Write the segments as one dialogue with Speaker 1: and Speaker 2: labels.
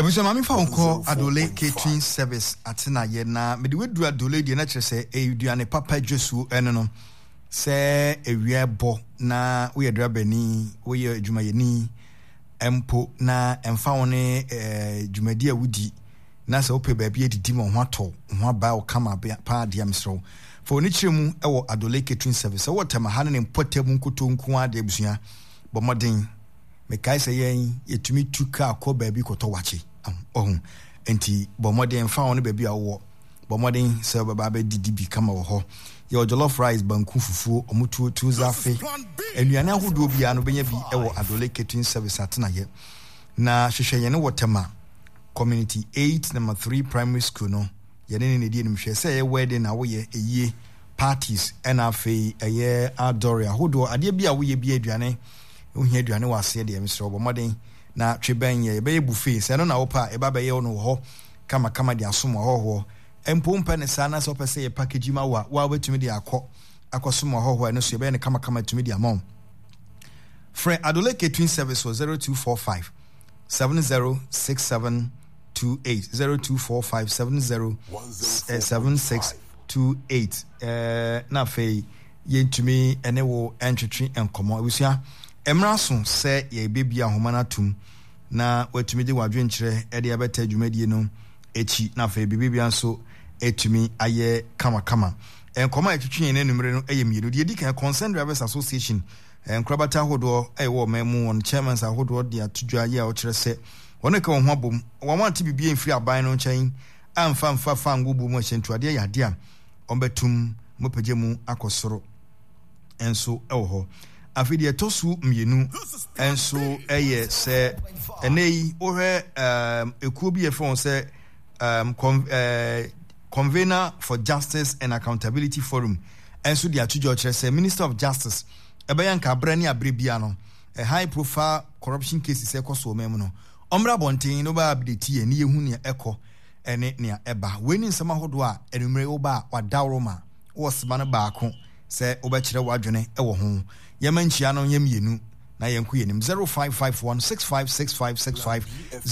Speaker 1: Abusha mami fa unko Adole catering service atina ye na me de wedu Adole de na kire se eduane papa dwesu eno no se ewie bo na wo ye drabani wo ye adwumayeni empo na emfa woni dwumadi awudi na se ope ba bia didi mo ho ato ho aba o kama pa dia msro for ni chiremu ewo Adole catering service wo tema ha ne mpotamu nkuto nku ade abusua bo modern me kai se yen yetumi tuka akọ baabi koto wache enti bomodin fa won baabi awo bomodin se baba ba didi bi kama wo ho ye jollof rice banku fufuo omutu tuzafe enuane ahodo bia no benya bi ewo Adole catering service atena ye na hwehwe ne wotema community 8 number 3 primary school no ye ne die nimhwe se ye wedding na wo ye eyie parties and afi eye adore ahodo ade bia wo ye bia aduane ohia aduane wase de emsro bo modern na tweben ye be buffet se no na opa e ba be ye no ho kama de asomo hoho empompa ne sana so pese ye package ma wa betumi de akosomo hoho ne so ye be ne kama tumi de amom Fred Adole catering service was 0245 706728 0245 707628 na fe yentumi ene wo entwetwe enkomo abusia emraso se ye bebia homa na tum na watumi de wadwenkyere e de abeta dwumadie no echi na fa bebia nso etumi aye kama enkomo etwetwe ne numere no eyemiru de dikan Concerned Drivers Association enkrabata hodo ewo memu on chairman sa hodo de atudwa ye a o kire se wona ka ho abom wamante bibia mfiri aban no nkyɛn amfa ngubu mu hyentuade ya de a ombetum mopagye mu akosoro enso ewo ho afidi etosu mienu enso eye se enei ohwe ekuo bi efon se convener for justice and accountability forum enso dia tujo kire se Minister of Justice ebeyanka brani abrebia no a high profile corruption cases ekoso memu no omra bonten no ba update ye ni yehu ne eko ene ne eba weni nsama hodo a enumere oba wadawroma wosma no baako se obekire wadwene ewo ho yemanchia no yemienu na yenku yenim 0551656565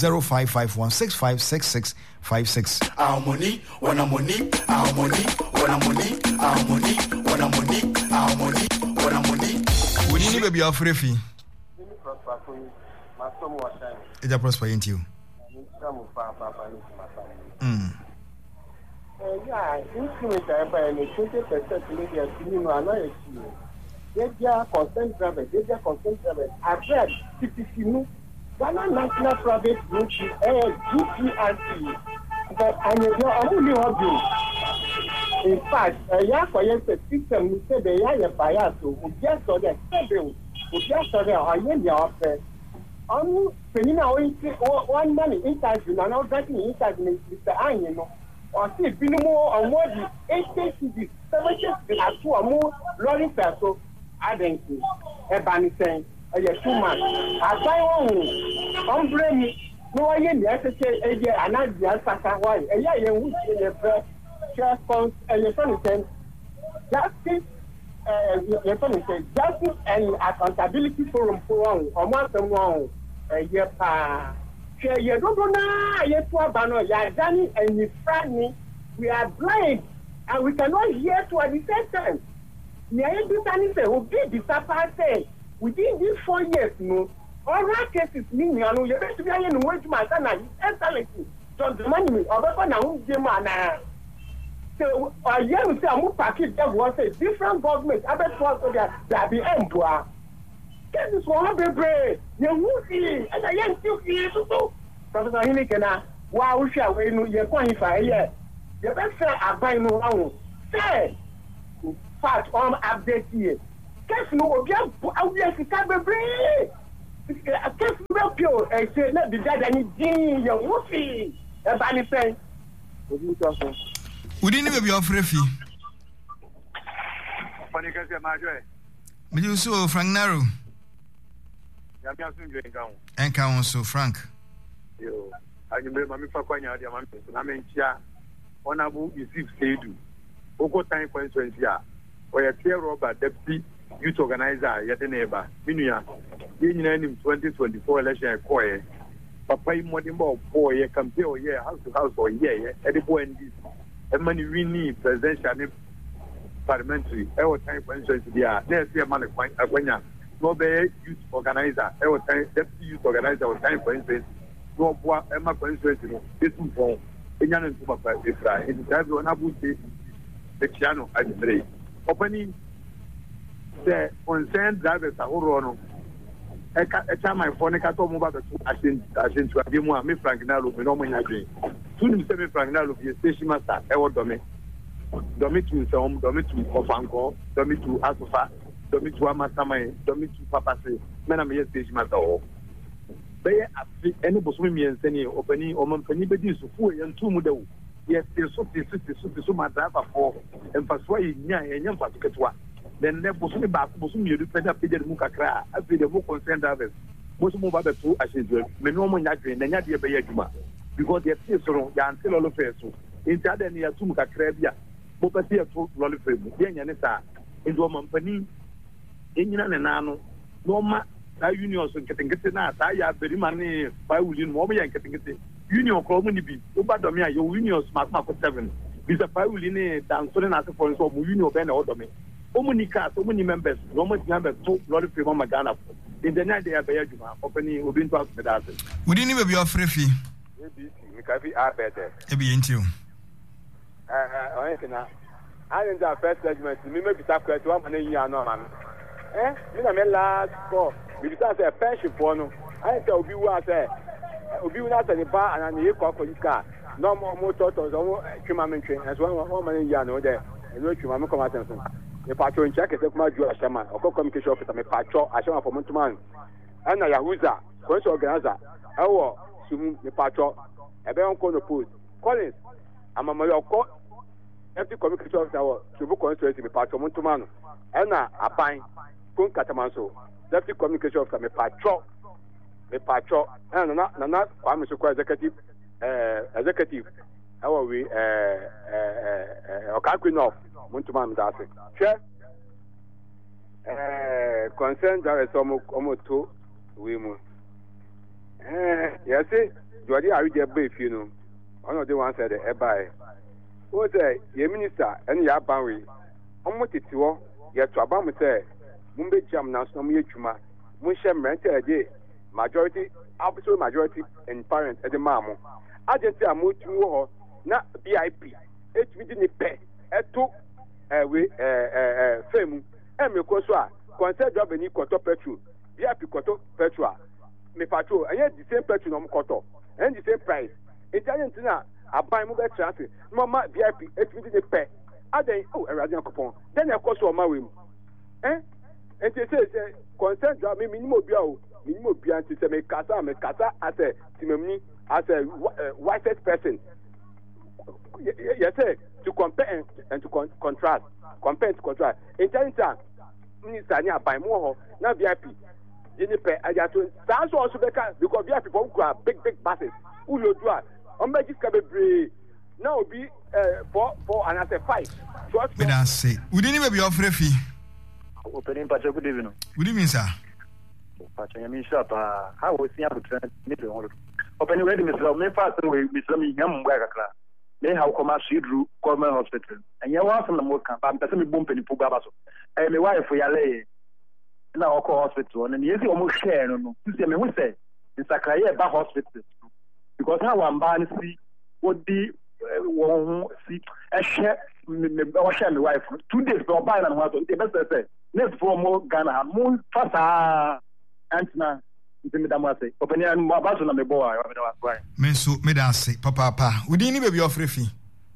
Speaker 1: 0551656656
Speaker 2: our money when I'm money our money when I'm money our money when I'm money our money when I'm money
Speaker 1: we need baby afrefi eja prosper into you
Speaker 3: yeah, instrument I buy any 20% media you know another Deja Concerned Drivers, I've read CPC, Ghana National Private Ministry, GPRC, but I'm only hobby. In fact, a year for yesterday, system, we said the year bias, who just saw the schedule, who just saw the Ayenya offer. Penina, one money interview, and now getting interview, Mr. Anyano, or see, Binimo, or more than 80 cities, 70 cities, and 2 or more rolling person. Adenki ebani sen eye 2 months asan won blame no ye ni asese eye anadi asaka why eye ye wu ye pre response eye so sen justice and accountability forum for one omo asem won eye pa che ye do na ye to abano ya dani and friendly we are blind and we cannot hear to at the same time. Within these 4 years, no, all right cases mean you know you better be in way to my son and excellency. So the money of a man. So a young Samu package that was a different government. I bet was that the emperor. This is one of brave. You will see, and I young still see so. Professor Hinikena, wow, shall we know your qualify yet? You better say I buy no own. Say. Fact on update here. Case no be awia sika bebre. Case no pure e say na be dada ni din ye wofi. E ba ni pen. Obi to so.
Speaker 1: Udi ni be ofrefi.
Speaker 4: Pani ka se ma joe.
Speaker 1: Me you so Frank Naro.
Speaker 4: Ya mi asun jo
Speaker 1: enka won so Frank.
Speaker 4: Yo, anyime mami fa kwanya dia mami na me ntia. Ona bu Yusuf Seidu. Oko time constituency a or a clear rubber deputy youth organizer yet neighbor. Minua, in 2024 election, papa yi modern boy campaign or house to house or any boy and this and money we need presidential parliamentary time for instance next year man akwanya no be youth organizer time deputy youth organizer or time for instance no boy Emma for instance no this one enya no papa efra it drive on abuti the piano at the opening the concerned drivers ahoro no eka my phone ka to mo ba to asin to abi mu a me Frank Nalo me no mo nya dwen tunu se me Frank Nalo be station master domi tu se domi tu ofanko domi tu asofa domi tu amasamai domi tu papa se me na me station master o be afi eni boso me yense ni opani o man pani be di su fu yen tu mu dawo yes so ma driver for emfaso yi nya mfaso ketwa then ne boso me ba boso me yedu peda peda mu kakra afi de mo concerned drivers boso mo ba be to ashedu me no mo nya dwen na nya de be yaduma because the thing so ya until all of us so inta de ne ya tu mu kakra bia mo pa se to lolly frame de nya ne sa ndo mo mpani enyina ne na no no ma ta union so nketengete na ta ya berima ne ba wuli no mo ya nketengete union ko mu ni bi o ba do me a yo union smart mark 7 bi sa pa wuli ne dan so na se for so mo union be na o do me o mu ni ka so mu ni members no mo ti members to lolly frame ma Ghana in the night they are be aduma company obi nto aso da ase
Speaker 1: wudi ni be bi ofrefi
Speaker 5: ABC mi ka fi abete
Speaker 1: e bi enti o
Speaker 5: oyekina and the first segment mi me bisa kwete wa mana yin ano man mi na me last call mi bisa say pension for no I say obi wa say obi na say ba ana ne ko ika no mo to so twema me ntwen as one mana yin ano de no twema me come attention me patro ncha kese kuma ju ashama okọ communication officer me patro ashama for monthman ana yahuza concert organizer ewo sumu me patro ebe on no post Collins amama yoko empty communication officer wo subu constituency me patro monthman ana aban kun katamanso deputy communication officer me patro na kwa me so executive ewo we okakwinof monthman dase che concern that omo to we mu yes jodi are dey be if you know one of the ones said e buy o say ye minister and ya ban we omo titiwo ye to abam say mun be jam na so mo yetuma mun she mrente dey majority absolute majority in parents e dey mamu agency amotu ho na BIP etumi di ni pe eto we femu me ko so a concern job ni koto petrol VIP koto petrol me patrol and the same petrol no koto and the same price Italian tina aban mu be trance mama VIP etumi di pe aden erade akopon then e ko so ma we mu and say concern job me minimum bia o minimum bia nti say me kasa as a timemni as a wisest person yes to compare and to contrast Italian time minister ni aban mu ho na VIP yini pe ajato saa so also beka because VIP for big buses ulodu a on be jiska bebre na obi for and as a 5
Speaker 1: me da say wudi ni be ofrefi
Speaker 6: opening patch good evening
Speaker 1: good evening sir
Speaker 6: patch yami shapa how we see abutra ni be won opening ready me fast we me nyam ngwa kakra me how come Ashidru Government Hospital and you want from the moka but person me bump ni puga baso me wife ya le na oko hospital and you see almost share no see me who say in Sakraye ba hospital because how am ban see what the won see a share me share me wife 2 days go buy na what the best say next for more Ghana mo fasa antina say opinion baso na me boy
Speaker 1: me so me da say papa wudi ni be ofrefi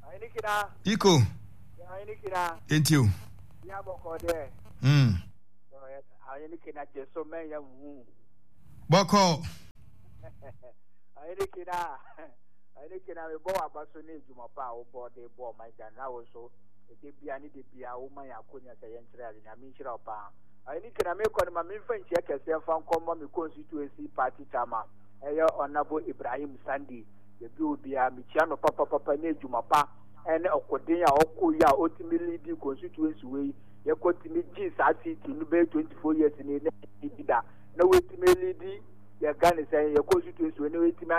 Speaker 1: iko enti o
Speaker 7: ya boko de ayini kina jeso men ya wu
Speaker 1: boko
Speaker 7: ayini kina me bo abaso ni juma pa o bo de bo my Ghana wo so e bia ni de bia o man akonya se yenkyere ali na mi nkyira pa ayini kina me ko ma mi fanchi akese fa nkomma mi constituency party chama eyo onabo Ibrahim Sandi ye bi obia mi chia no papa na juma pa ene okoden a okoya otimi lead constituency we ye kotimi ji sa city no be 24 years ni na wetimi lead ye Ghana say ye constituency we na wetimi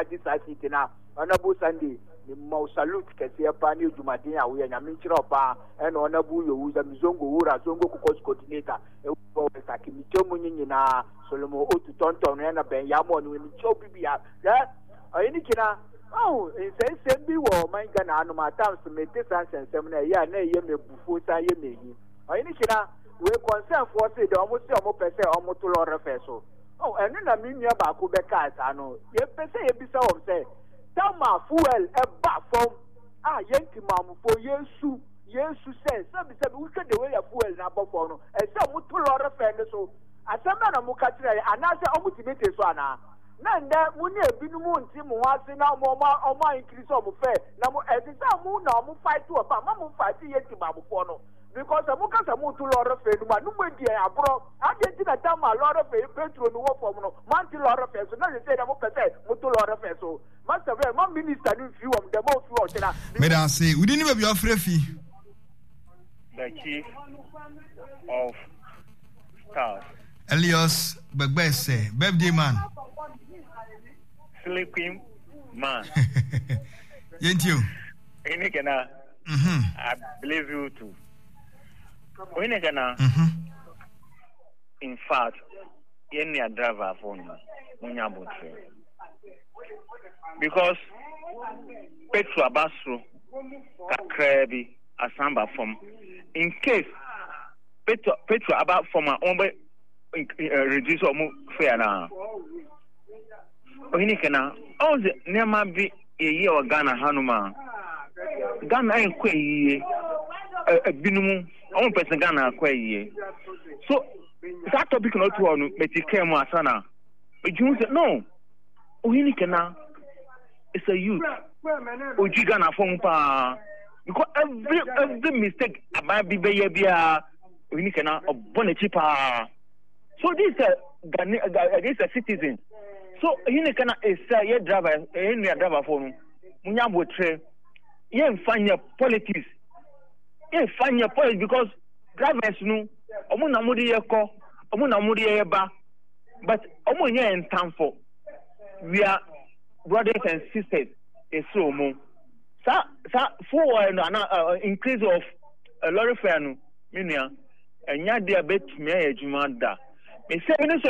Speaker 7: ntina Honorable Sunday ni mo salute kese pa ni Jumadin a we nyame nkyira opa and Honorable Yowuza Mizongo Wura Zongo Kokos coordinator e wo Saki Michemu nyina Solomon Otu Tonton na Ben Yamo ni Micho bibia ayini kina say bi wo man Ghana anu ma times me te sansem na ya na ye mebufu sa ye meyi ayini kina we concern for say the almost person almost to law refeso enu na mi nua ba ko be ka asa no ye pese ye bisa wo say tama fuel e ba form yenti mamfo yesu say sabi we can the way fuel na ba form no e say mo to law refeso so asema na mo ka tire anase omutimete so ana na nde mu ni ebinu mu nti mu wase na omo increase omo fe na mo ezisa mu na omo fight to ba ma mo fight yenti mamfo no because I'm going to Laura Fair, no media abroad. I didn't tell my Laura Fair, Petro, no for no, Monty Laura Fair, so now you say I'm going to say, Mutu Laura Fair, so Master, my minister, you of the most watching.
Speaker 1: Madam, say, we didn't even be afraid.
Speaker 8: The chief of staff,
Speaker 1: Elias Begbese, birthday man,
Speaker 8: sleeping man.
Speaker 1: Ain't you?
Speaker 8: I believe you too. In fact, any driver for me, because Petro Abasu, Kakrebi, Asamba from in case Petro about from my own reduce or move fair now. All the never be a year or Ghana Hanuma. Ghana ain't quay a binumu. One person Ghana quay. So that topic not one, but it came Asana. But you said no. Uhinikana is a youth. Uji Ghana phone pa. Because every mistake about Bibia Uhinikana or Bonechipa. So this a citizen. So Uhinikana is a driver phone. Munyambo tre. You find your politics. You find your politics because drivers no. Omuna mudi yeko. Omuna mudi yeba. But omunye in time for. We are brothers and sisters. It's so more. For increase of lorry fare no. Minia. Enya dia bet me ejumada. Me say Minister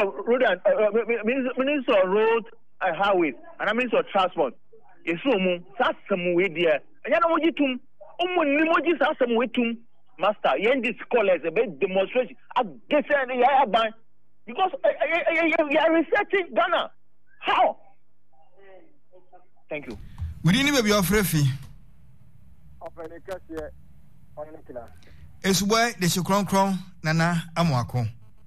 Speaker 8: of Road and Highways and Minister of Transport. It's so more. That's some way there. Enya no mojitum. Ni moji sa some way tum. Master, yendi scholars a bit demonstration. Against any ban because you are researching Ghana. How? Thank you.
Speaker 1: We didn't even be afraid. It's why the Shukron Nana Amwako.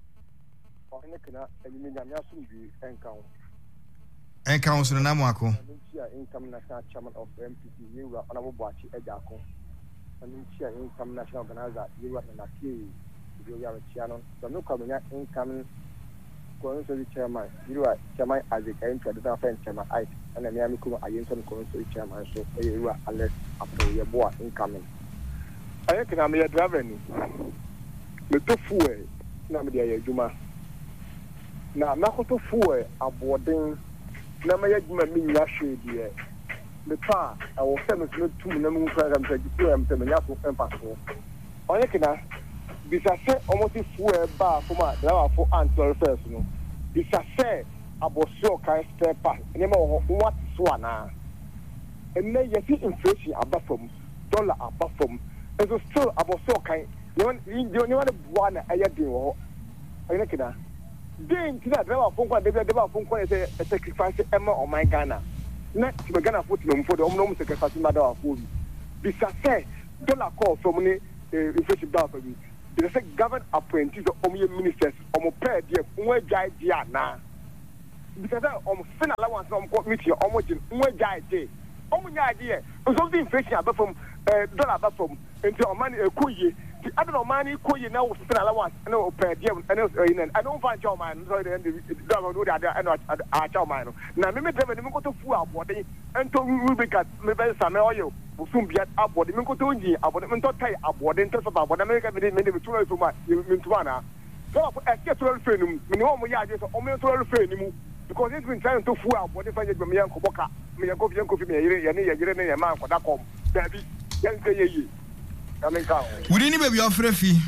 Speaker 1: And Council Namwako.
Speaker 9: Income national chairman of MPP, you are honorable Bachi Ejako. And income national organizer, you are in a key. You are a channel. So no coming income Council chairman. You are chairman as a kind to the friend chairman. I and then Yamiku, I am Council chairman. So you are alert after your boy incoming. I can am a driver. The two fuel, Namia Juma. Now, Makoto fuel aboarding. Na ma yaduma mi nya hwedie me pa I will send me to na mu program 22 am te me nya so empaso onye kina bisa se omosi fu e ba fuma driver for antor first no bisa se aboso kan spare part ene ma what so ana enne yesi inflation abafom dollar abafom so still aboso kan you want the one ayadin wo onye kina then to that driver phone call the phone call say a sacrifice Emma or my Ghana. Not to Ghana put them for the omnum sacrifice matter of food. Because say dollar call from the inflation down for me. They say government appointees or ministers or pair dear one guy diana. Because fin allowance from court meeting almost one guy day. Idea. Because the inflation above from dollar above from into money a kuye. I don't know money you now spend allowance I know per diem I don't find your man so the do that I tell mine now me drive me go to full abode and to we got me be some oil soon be abode me go to nji abode me to tie abode into so abode America me to so much me to na so I get to free me no mo ya so o me to free ni mu because it's been trying to full abode find me yan ko boka me go fi me yire ne ya man kwada kom dabi yan say yi kamen ka
Speaker 1: we didn't baby offer fee.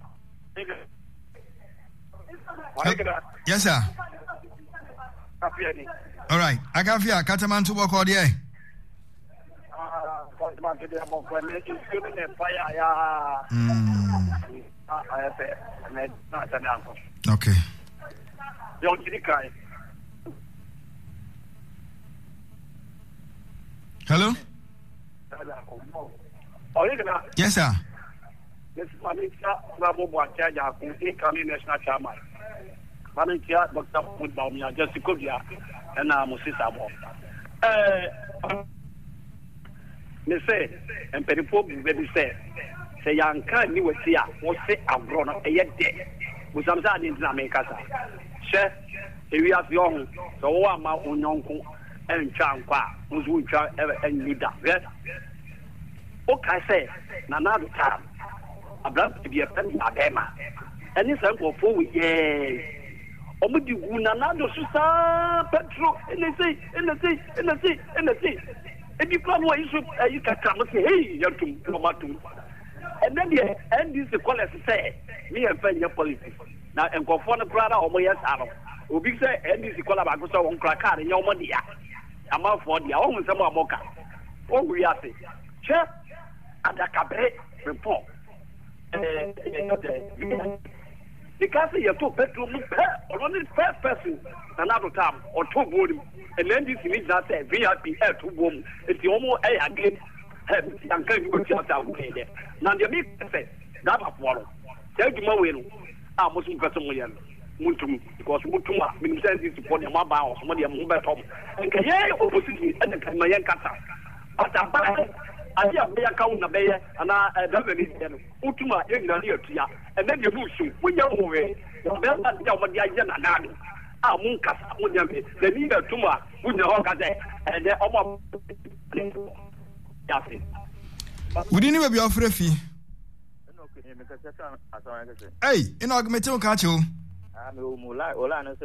Speaker 1: Yes sir. All right, I got fear Kataman to work all day. Okay. Hello? Yes, sir.
Speaker 10: This is Manisha Rabobo Chaja, coming national chairman. Manisha, Dr. Mudbaumia, Jessica, and Musisa. Me say, and Peripo baby say young can you was here, was say I've grown up a yet day. With some side in America. Chef, we have young, so one my own uncle and Chankwa, who's we try ever and you that. Yes? Okay, I say, another time. I'm glad to be a penny Adema. And it's uncle for years. Omudi Unanado Susa Petro, and they say, and they say. If you come away, you can come and say, hey, you're too tomato. And then the end is the call say, me and friend your politics. Now, and go for the crowd or my yes, I will be say, and this is called about so on cracker in your money. I'm out for the almost some mocha. Oh, we are saying, Chef, and the cabaret report. Because you have two bedroom or only first person another time or two volume, and then this means that VIP air two room. It's the almost a again. And can you just out there? Now the big say that of water. Tell you more will. I must be person Mutum because Mutuma means to put your mobile or somebody a mobile top. And can you opposite and the Mayan Kata? But I hear me account a bear and I don't Utuma in the near tia, and then you lose you when you're away. The best that you want the idea and I won't cast on them. The leader Tuma with the Hawkeye and they're almost.
Speaker 1: We didn't even be offered a fee. Hey, in Augmentation Catcho. I'm Mulana,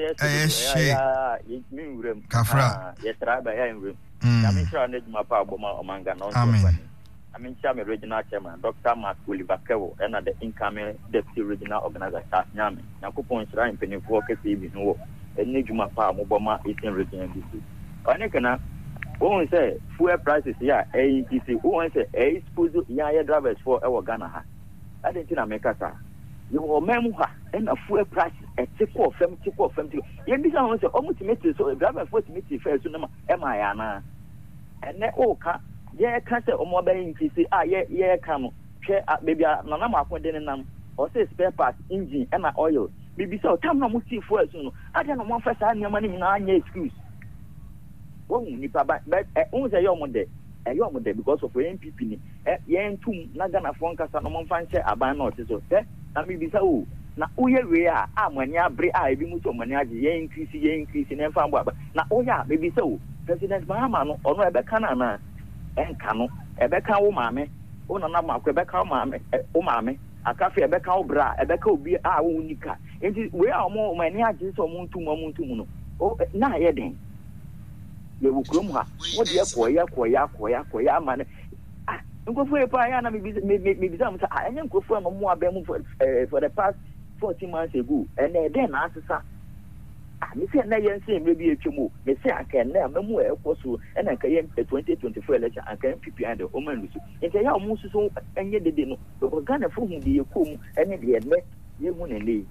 Speaker 1: Kafra.
Speaker 11: Yes, Rabbi. I'm sure I need my power among Ganon. I'm in Chama Regional Chairman, Dr. Mark Willibakevo, and the incoming Deputy Regional Organizer, Yami. Nakupon Shrine Penny Walker TV, no, and Nijuma Power, Mobama, Eastern Region. Onekana, who say fuel prices, yeah, AETC, who say a spool, yeah, drivers for our Ghana. I didn't make us. You will remember, and a fuel price at 50. You be almost so a driver 40 first, Emma, and then, yeah, can't say mobile increase. Yeah, come. Share maybe Nanama Quendenam or say spare parts, engine, and oil. Maybe so, come no more fuel soon. I don't know one first time your money in our excuse. Oh, Nipa, but only a young day. A young day because of MPP. Yen too, Nagana Fonka, Sanomon Fancy, Aban notice of that. And maybe so. Now, we are, when you are brave, I be much money, increase in Enfamba. Now, oh, yeah, maybe so. President Mahama or Rebecca. And Cano, Ebeka Omame, Onama, Quebeca Omame, a cafe, Ebeka Bra, Ebeka be our unica. We are more many agents or Muntuno. Oh, now, Edding. They will come. What the Koya, man. Go for a piano, maybe some. I am go for more for the past 14 months ago, and then answer. Me say na yen say maybe etwemu me say akan na mamu ekoso and I can 2024 election and can PP and the woman lusu ente ya omu so enye dede no because Ghana for hu de yekom ene de ene ye hu ne le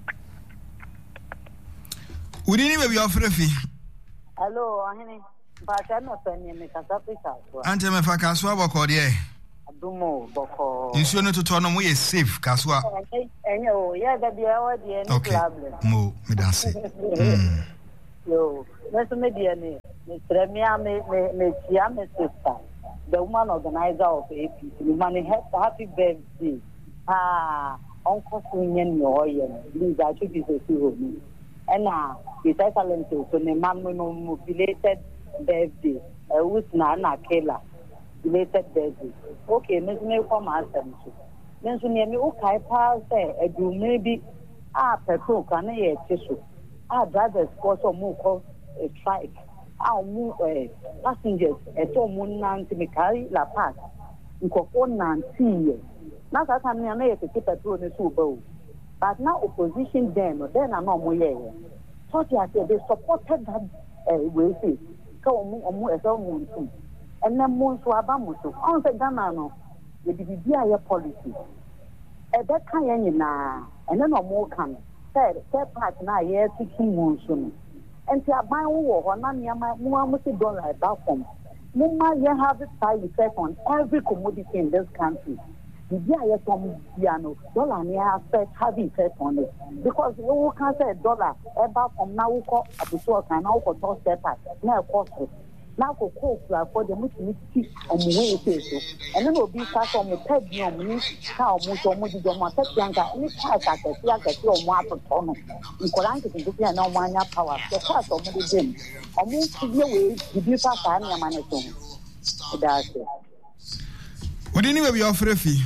Speaker 1: Udi ni be offer fi
Speaker 12: Hello ahini ba ta no sanye me kasa pesa so
Speaker 1: ante me fa kaso aboko de
Speaker 12: adumo boko
Speaker 1: insuo no toto no mo ye safe kaso a
Speaker 12: enye o ya da bia o de no problem
Speaker 1: mo me danse
Speaker 12: yo let's me dia ni Tremia me tia me sister the woman organizer of APC man happy birthday uncle Sunyen no yen please I should be so me and his excellence so ne man no belated birthday was na Kela belated birthday okay me come answer so then so ne me okay pa say edu maybe petrol kan e tiso drivers cause more call a strike passengers Mekari La Paz nkofo 19 years na sasa me na yete petrol ne so ba but now opposition then na no mo ye so they supported that way say ka omo eso mo ntu enne mo so aba mo so on se Ghana no ye bibia ye policy e be kan ye nyina enne no mo kan third part na ye tiki mo so no enti aban wo ho na niam mo amusi dollar ba from Mumma, you have a side effect on every commodity in this country. The DIA from piano, dollar near effect, have effect on it. Because you can't say dollar, about from now, we call a book and now for toss stepper, now cost. Now for coke for the multi on way so. And then will be cast on the peg on me, how much or much don't want to younger, any part at the theatre or more to Tono. In Koranka to be no one power, the class of the gym. I move to the way to be fast and a man. That's it.
Speaker 1: What do you be offer a fee?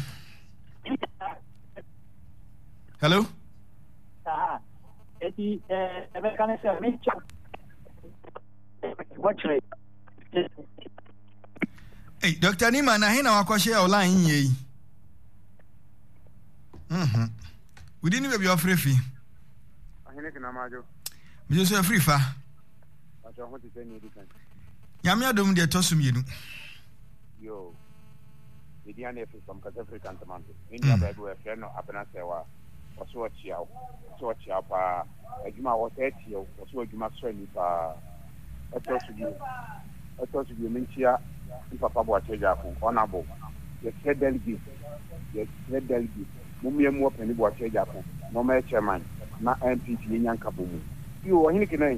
Speaker 1: Hello? Hey, Dr. Nima, na hina wakwashe online ye. We didn't be offer a fee. We just a free fa. Yamia dum de tosum yenu.
Speaker 13: Yo. Median if from South African command. India by way of no abena sewa. Also chiao. So chiao pa. Ejuma was 8 years. Also ejuma sweli pa. Etosu bi mentia. Papa bo acheja ko honorable. The head delegate. Mumye mo pani bo acheja ko. No ma chairman. Na MPP nyanka bomu. Yo hini kinai.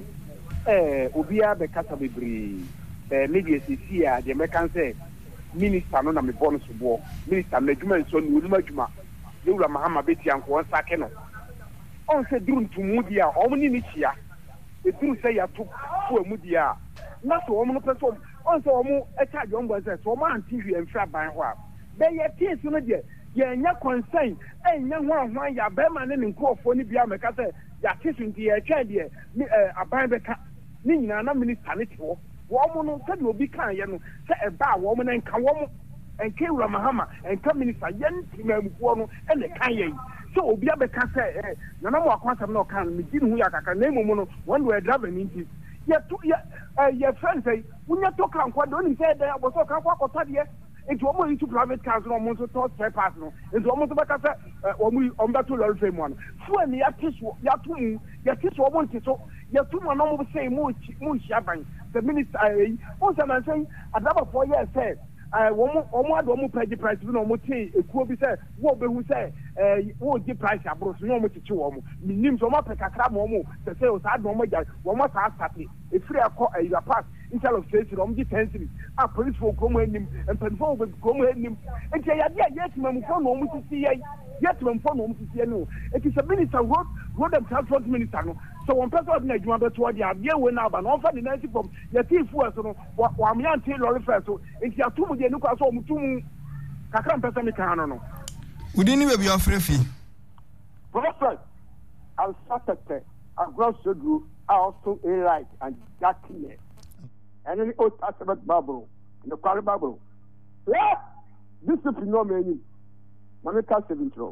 Speaker 13: Obia be kasa bebre. Media CC a the American say minister no na me bonus bo minister na djuma nso no uluma djuma yewura mahama beti anko nsake no on se duru ntumudi a omni ni chia e duru se ya to fu amudi a na so omno person on se omo e charge on bo se so ma anti hwe enfra ban ho a be ye tie so no de ye nya concern enya ho ya be ma ne nkofo ni bia meka se ya tisu nti ye twa de aban be ka ni nyina na minister ne tiwo woman said will be kind, say a bar woman and come woman and Kira Mahama and come minister yen and the Kanye. So be a better say, no more quantum no can, me didn't we can name woman one way driving into. Yet, your friends say, when you talk on what don't say there was talk about what yes. It's almost into private cars and almost a thought per personal. It's almost like I said, on that to the same one. When the artist, your kiss woman to so, your two man almost say, Moon Shaban. The minister, also I'm saying, another 4 years said, one pay the price, no more tea, it could be said, what we say, what the price I brought no more to two names of my Pekaka Momo, the sales had no more, one more happy, if free a pass instead of station on defensive, a police will come in him and control with come in him, and say, yes, my phone home to see, yes, my phone home to see, no, it is a minister, road and transport minister. So one person of Nigeria to the idea when now, but often the 90 from your team was one young tailor first. So if you are 2 million, you can so 2 Kakam Pesamican.
Speaker 1: We didn't be offer a fee.
Speaker 14: Prophet, I'll start a gross group, also a light and Jack here. And then the Old Testament Bible, in the Quality Bible. Yeah, this is phenomenon. Monica 7 throw.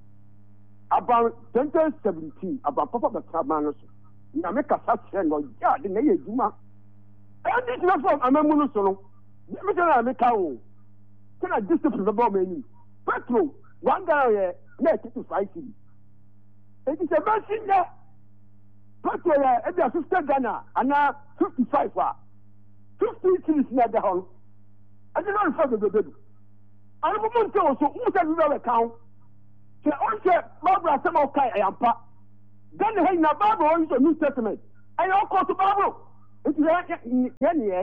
Speaker 14: About 2017, about Papa Batamanos, Nameka Sachen or Yard in a Juma. And this is not from Amamuno. Let me tell you, can I discipline the bomb menu? Petro, one guy, net to 5 city. It is a mercy there. Petro, every assistant Ghana, and now 55 50 cities near the hall. I did not refer to the baby. I don't want to also who said we have a count. So also Barbara some okay I am pa. Then hey na Bible is a New Testament. I all call to Bible. It's yeah.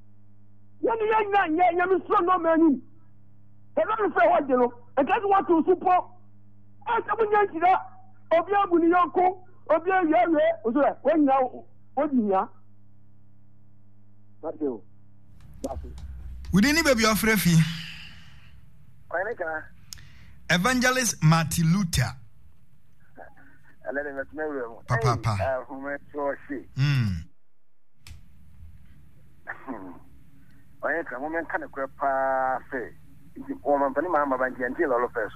Speaker 14: Me so no man. I don't say what you know. I just want to support. I don't want to that. Obia buni yonko. Obia yewe. Ozo when now what you That's it.
Speaker 1: We didn't be offer a fee. Evangelist Martin Luther.
Speaker 15: Papa. Oye, come on, can a crap say. Woman, Panama, until all of us.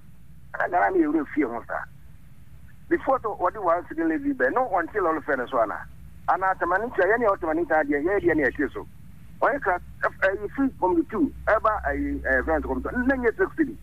Speaker 15: I got me real fear on that. Before what you want to live, no until all of Venezuela. And at the Manita, any automanita, any accusal. Oye, you free from the two, ever a grant from the city.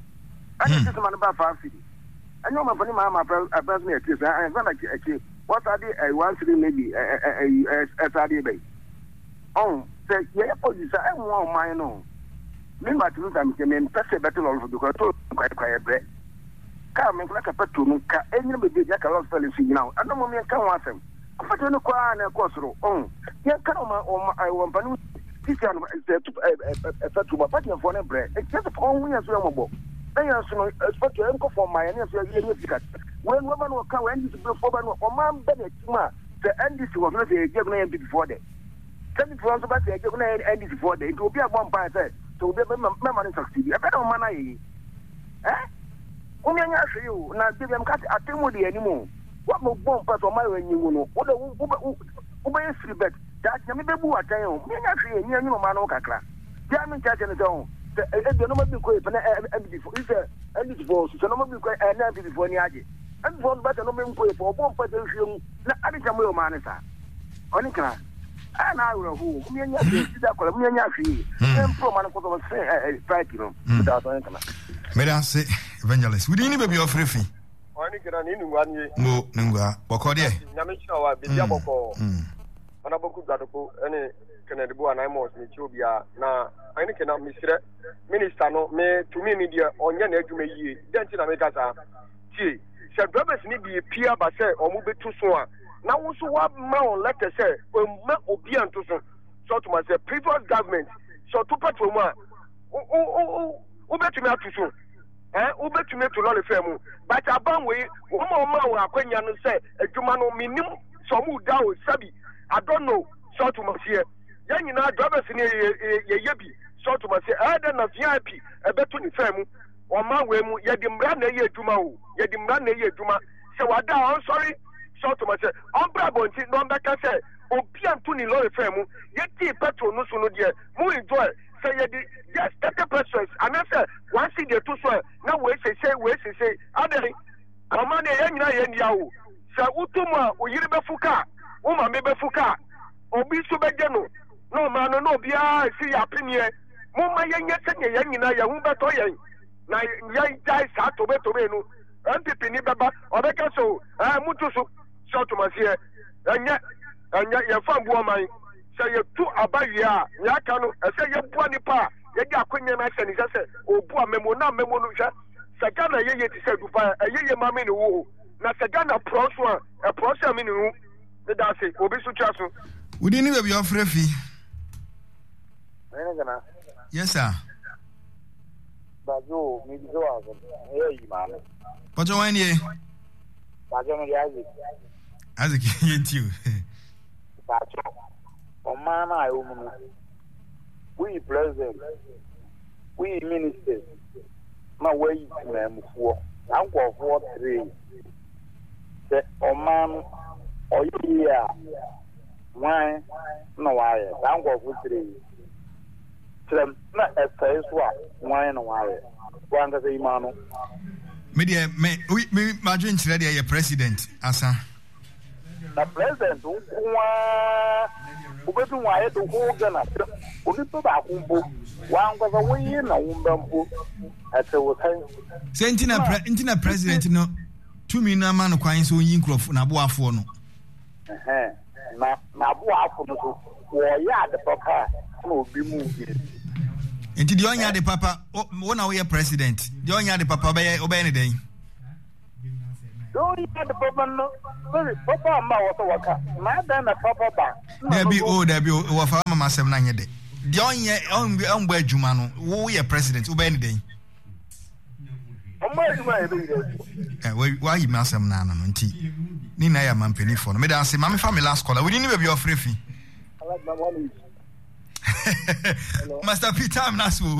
Speaker 15: I just man about 5 city. I know my Panama, I pass me a kiss. I am going to what are they? I want to maybe a SRD bay. Oh, say, yeah, I want mine own. Remember to look at me and pass a battle over because quite quiet bread. Come and like a petrol, any baby jack a lot of fellows now. I don't want me to come with them. I don't know why I cross road. Oh, yeah, come on, I want Panu. This is a petrol, but you're for a bread. It's just only as well. I expect to go for my answer. When woman will come and before or man Bennett, the end is was not a given before day. Tell me for us about the given end before day. It will be a one by that. So the memory succeed. I better man. Eh? Only I see you now. Give them cut a timely anymore. What no bomb part of my when you know? What the free bet that you may be who I tell you. Me not see any man or cacra. Diamond judge and so. The number be quick and before is and before so no be quick and before Niaji. And one better no be quick for one potential. I think I'm will manager. Onika. And I will who me and that call me and Yashi. And pro man for say fight you without anything.
Speaker 1: Medase evangelist. We didn't be offer fee.
Speaker 16: Onika ni one year.
Speaker 1: Mo ngwa. Bokode.
Speaker 16: Nyamisha wa bibia boko. Ana boku gadoko ene Kennedy Bo and I must meet you na I cannot misre minister no me to me media on yan edume ye then in America see said brothers need be peer ba say or move to so na wo so wa ma on letter say ma obi anto so to my say previous government so to patrol ma o betumi atu so o betumi to no le fam but aban we wo ma wo akwanya no say adwuma no minim so mu da o sabi I don't know so to my here Yanina drivers in a yebi, so to say, I don't know VIP, a better firm, or my way, Yadim ye Juma, Yadim ye Juma. So I down, sorry, so to myself, on Brabant, no back I say, Opian Tuni Lawyer Firm, yet the petrol no sooner, more enjoy, say, yes, 30%, and I said, one thing they too swear, now wait, say, other, Amane Yanina and Yao, Sa Utuma, or Yiriba Fuka, Uma Mebe Fuka, Obi Subagano. No man, no be see opinion. Mumma Yanina, Yahumba Toyan. Now, Yan dies out to Betomeno, and Pipini Baba, or the castle, Mutusu, so to Monsieur, and yet your farm woman say you two Abaya, Yakano, I say your Puanipa, Yaquinian Mason is a oh, poor Memona Memonuja, Sagana Yet said goodbye, a year mammy in the woo, Nasagana Proswa, a Prosa Minu, the Darcy, Obisu Chasu.
Speaker 1: We didn't even be offer fee. Yes, sir.
Speaker 17: Bajo, maybe go man.
Speaker 1: But you want ye? As a kid, you.
Speaker 17: Oh, man, we president, we ministers, my way, for Uncle 4-3. The Oman, or yeah, why? No, I, Uncle 3. Not a face why and why. One does a man.
Speaker 1: Media, we imagine today a president, Asa.
Speaker 17: The president, who bet why to hold Ghana, who did put up one was away in a woman at the time.
Speaker 1: Sentina president, no 2 million man acquires so yinkrof Nabua for no.
Speaker 17: Nabua for the papa will be moving.
Speaker 1: Into the only papa, one away president. The only papa obey any day.
Speaker 17: Don't you have the papa? Papa, Madame, Papa back.
Speaker 1: There be or Farmer 7 day. The only way Jumano, who we are president, obey any day. Why you must have Nana and tea? Nina, I am penny for me. I say, Mammy, family last caller. We didn't even be off free.
Speaker 17: I like my money.
Speaker 1: Master Peter, I'm not so.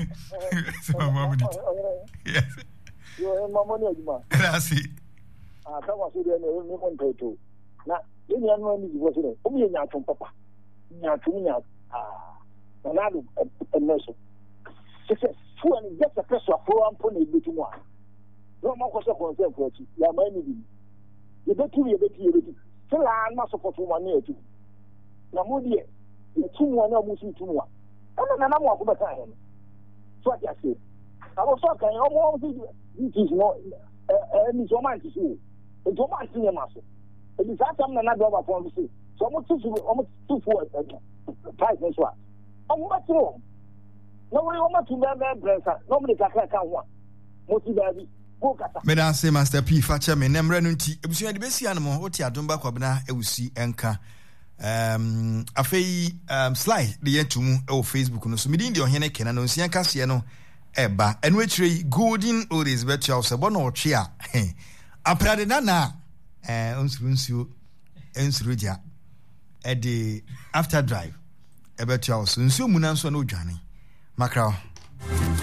Speaker 1: Yes.
Speaker 17: You are my money, man.
Speaker 1: That's it.
Speaker 17: I come and see the name on Toto. Now, any one is was it? Only a from Papa. Ronaldo Nelson. She says, "Fu and get a person for one pony between one. No more question for yourself, you are many. You bet you. So I am not support for 1 year too. Namudi, the 2 1 almost 2 1. And then I'm walking back. So I say, I was talking almost it is not any romantic. It's romantic muscle. It is that I'm not over for the so almost 2 4 price as well. I'm not wrong. Nobody wants to remember, nobody can one. Most of the
Speaker 1: Medan say Master P facha me nemre no nti ebusu de besi anmo oti adom kwabena ewusi enka afei slide de yetumu e Facebook no so medin de ohene kena no nsia kase no eba eno akire golden oldies virtual se bo no otwe a aprade na onsuru dia e de after drive e virtual so nsu mu na nso na odwane makra